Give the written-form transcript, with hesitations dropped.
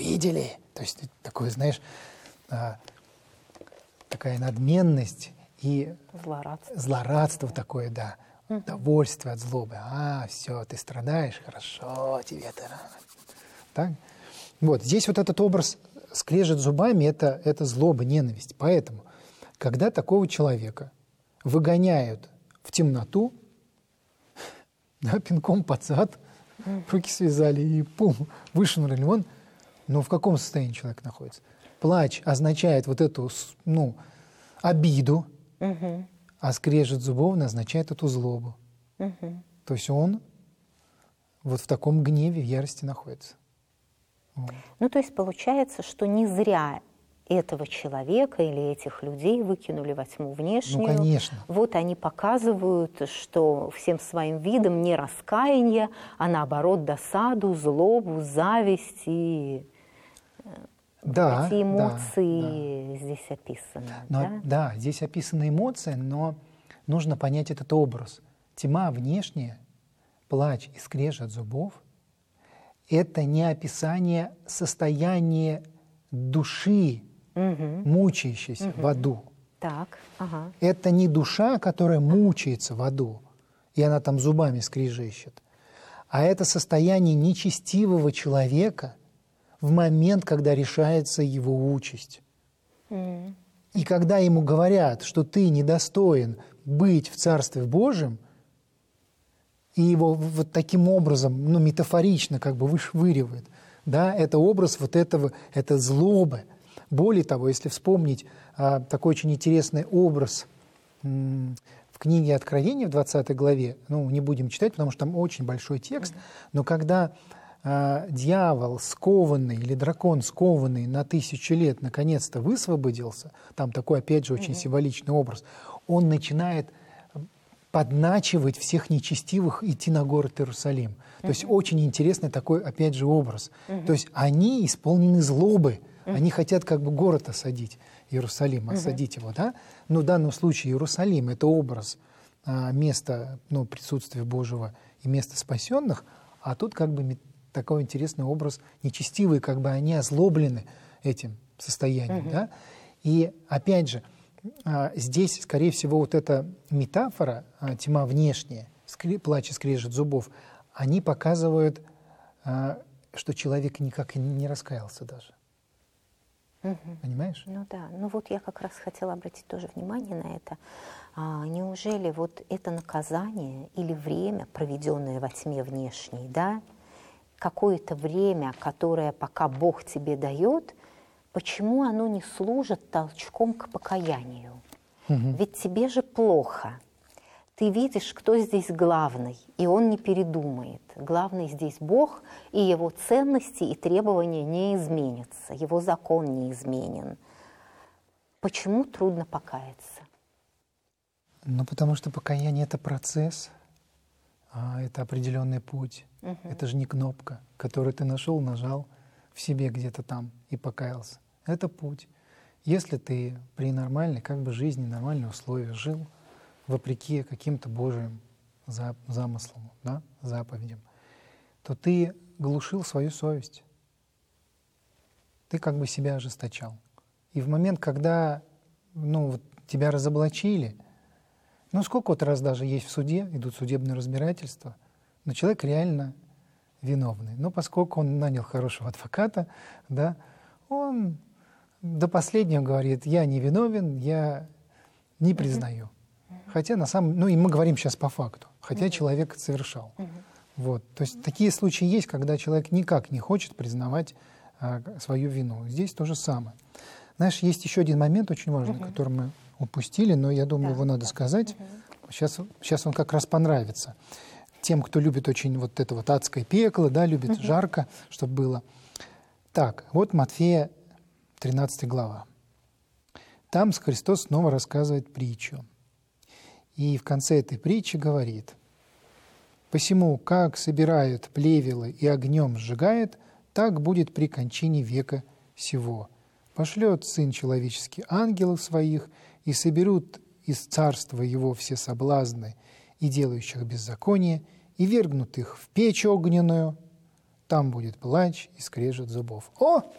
видели? То есть такое, знаешь, такая надменность и злорадство такое, да, удовольствие от злобы. Все, ты страдаешь, хорошо, тебе-то. Так? Вот, здесь вот этот образ скрежет зубами, это злоба, ненависть. Поэтому, когда такого человека выгоняют в темноту, да, пинком под зад, руки связали и пум, вышвырнули вон, но в каком состоянии человек находится? Плач означает вот эту, обиду, а скрежет зубов означает эту злобу. То есть он вот в таком гневе, в ярости находится. Вот. Ну, то есть получается, что не зря этого человека или этих людей выкинули во тьму внешнюю. Ну, конечно. Вот они показывают, что всем своим видом не раскаяние, а наоборот досаду, злобу, зависть и эти эмоции здесь описаны. Да, здесь описаны эмоции, но нужно понять этот образ. Тьма внешняя, плач и скрежет зубов — это не описание состояния души, мучающейся в аду. Так, ага. Это не душа, которая мучается в аду, и она там зубами скрежещет, а это состояние нечестивого человека в момент, когда решается его участь. И когда ему говорят, что ты недостоин быть в Царстве Божьем, и его вот таким образом, метафорично как бы вышвыривает, да, это образ вот этого, это злобы. Более того, если вспомнить такой очень интересный образ в книге Откровения в 20 главе, не будем читать, потому что там очень большой текст, но когда дьявол скованный или дракон скованный на 1000 лет наконец-то высвободился, там такой опять же очень символичный образ, он начинает подначивать всех нечестивых идти на город Иерусалим. То есть очень интересный такой опять же образ. То есть они исполнены злобы, они хотят как бы город осадить, Иерусалим, осадить его, да? Но в данном случае Иерусалим — это образ места присутствия Божьего и места спасенных, а тут как бы такой интересный образ нечестивые, как бы они озлоблены этим состоянием, да? И опять же, здесь, скорее всего, вот эта метафора, тьма внешняя, плач и скрежет зубов, они показывают, что человек никак не раскаялся даже. Понимаешь? Ну да, вот я как раз хотела обратить тоже внимание на это. Неужели вот это наказание или время, проведенное во тьме внешней, да, какое-то время, которое пока Бог тебе дает, почему оно не служит толчком к покаянию? Ведь тебе же плохо. Ты видишь, кто здесь главный, и он не передумает. Главный здесь Бог, и его ценности и требования не изменятся, его закон не изменен. Почему трудно покаяться? Потому что покаяние — это процесс, это определенный путь. Это же не кнопка, которую ты нашел, нажал в себе где-то там и покаялся. Это путь. Если ты при нормальной как бы жизни, нормальных условиях жил вопреки каким-то Божьим замыслам, да, заповедям, то ты глушил свою совесть. Ты как бы себя ожесточал. И в момент, когда тебя разоблачили, сколько вот раз даже есть в суде, идут судебные разбирательства, но человек реально виновный. Но поскольку он нанял хорошего адвоката, да, он до последнего говорит: я не виновен, я не признаю. Хотя на самом и мы говорим сейчас по факту, хотя человек совершал. Вот. То есть такие случаи есть, когда человек никак не хочет признавать свою вину. Здесь то же самое. Знаешь, есть еще один момент очень важный, который мы упустили, но я думаю, его надо сказать. Сейчас он как раз понравится. Тем, кто любит очень вот это вот адское пекло, да, любит жарко, чтобы было. Так, вот Матфея 13 глава. Там Христос снова рассказывает притчу. И в конце этой притчи говорит: «Посему, как собирают плевелы и огнем сжигает, так будет при кончине века сего. Пошлет Сын Человеческий ангелов своих, и соберут из царства Его все соблазны и делающих беззаконие, и вергнут их в печь огненную, там будет плач и скрежет зубов». О,